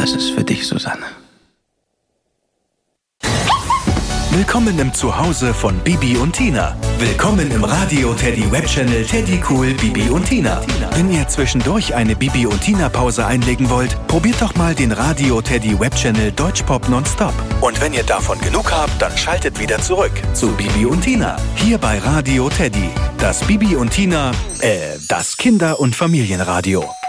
Das ist für dich, Susanne. Willkommen im Zuhause von Bibi und Tina. Willkommen im Radio Teddy Webchannel Teddy Cool Bibi und Tina. Wenn ihr zwischendurch eine Bibi und Tina Pause einlegen wollt, probiert doch mal den Radio Teddy Webchannel Deutschpop Nonstop. Und wenn ihr davon genug habt, dann schaltet wieder zurück zu Bibi und Tina. Hier bei Radio Teddy. Das Bibi und Tina, das Kinder- und Familienradio.